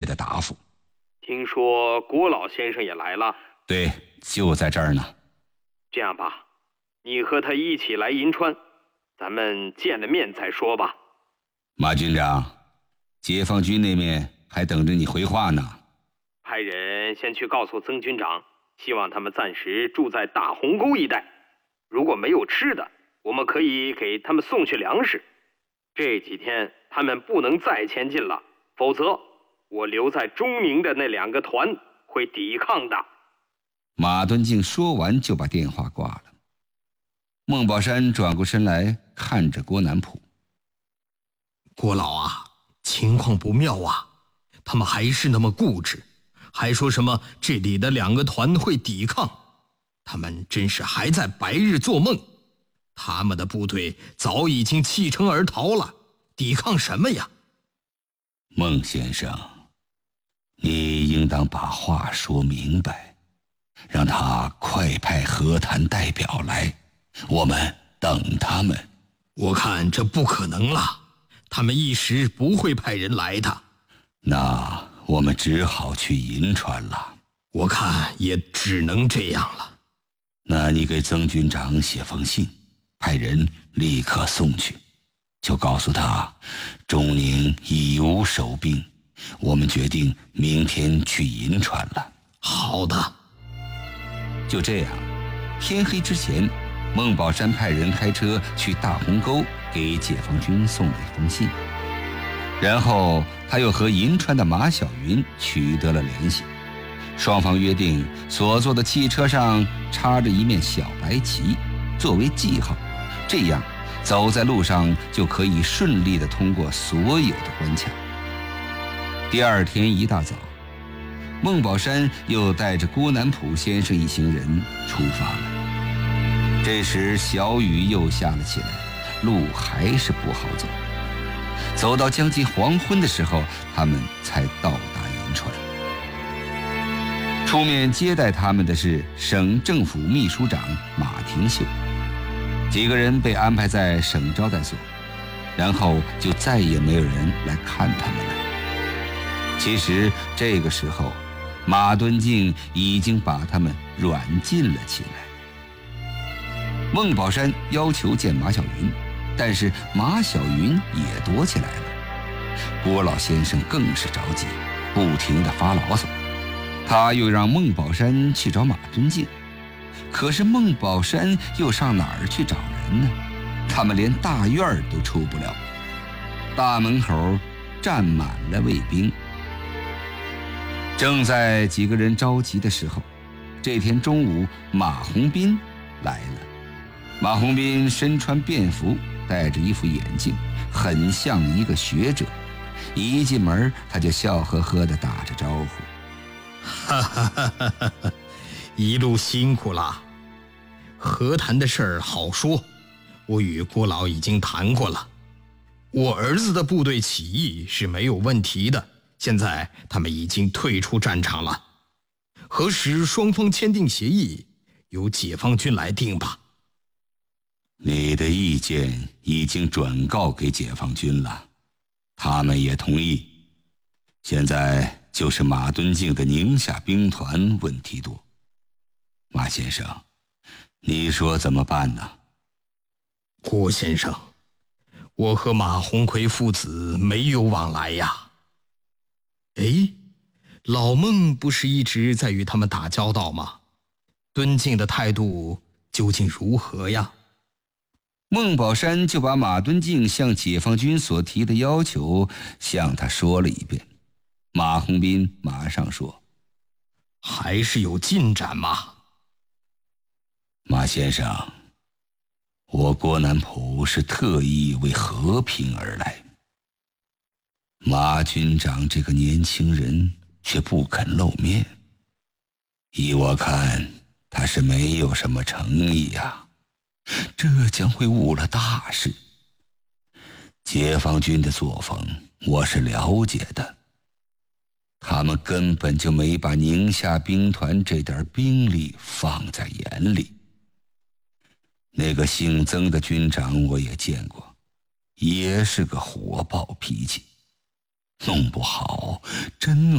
的答复。 听说郭老先生也来了？ 对，就在这儿呢。 这样吧，你和他一起来银川，咱们见了面再说吧。 马军长，解放军那面还等着你回话呢。 派人先去告诉曾军长，希望他们暂时住在大鸿沟一带，如果没有吃的，我们可以给他们送去粮食。这几天他们不能再前进了，否则我留在中宁的那2个团会抵抗的。 马敦敬说完就把电话挂了。孟宝山转过身来看着郭南浦： 郭老啊，情况不妙啊，他们还是那么固执，还说什么这里的2个团会抵抗，他们真是还在白日做梦。他们的部队早已经弃城而逃了，抵抗什么呀？ 孟先生，你应当把话说明白，让他快派和谈代表来，我们等他们。 我看这不可能了，他们一时不会派人来的。 那我们只好去银川了。 我看也只能这样了。 那你给曾军长写封信，派人立刻送去，就告诉他中宁已无守兵，我们决定明天去银川了。 好的。 就这样，天黑之前，孟宝山派人开车去大鸿沟给解放军送了一封信，然后他又和银川的马晓云取得了联系，双方约定所坐的汽车上插着一面小白旗作为记号，这样走在路上就可以顺利地通过所有的关卡。第二天一大早，孟宝山又带着郭南浦先生一行人出发了。这时小雨又下了起来，路还是不好走。走到将近黄昏的时候，他们才到达银川。出面接待他们的是省政府秘书长马廷秀，几个人被安排在省招待所，然后就再也没有人来看他们了。其实这个时候，马敦敬已经把他们软禁了起来。孟宝山要求见马晓云，但是马晓云也躲起来了。郭老先生更是着急，不停地发牢骚。他又让孟宝山去找马敦敬，可是孟宝山又上哪儿去找人呢？他们连大院都出不了，大门口站满了卫兵。正在几个人着急的时候，这天中午马鸿宾来了。马鸿宾身穿便服，戴着一副眼镜，很像一个学者。一进门他就笑呵呵地打着招呼： 哈哈哈哈哈！一路辛苦了。和谈的事儿好说，我与郭老已经谈过了。我儿子的部队起义是没有问题的，现在他们已经退出战场了。何时双方签订协议，由解放军来定吧。 你的意见已经转告给解放军了，他们也同意。现在就是马敦敬的宁夏兵团问题多。马先生，你说怎么办呢？ 郭先生，我和马鸿逵父子没有往来呀。哎，老孟不是一直在与他们打交道吗？敦敬的态度究竟如何呀？ 孟宝山就把马敦敬向解放军所提的要求向他说了一遍。马鸿宾马上说： 还是有进展吗？ 马先生，我郭南浦是特意为和平而来，马军长这个年轻人却不肯露面，依我看他是没有什么诚意呀，这将会误了大事。解放军的作风我是了解的，他们根本就没把宁夏兵团这点兵力放在眼里。那个姓曾的军长我也见过，也是个火爆脾气，弄不好真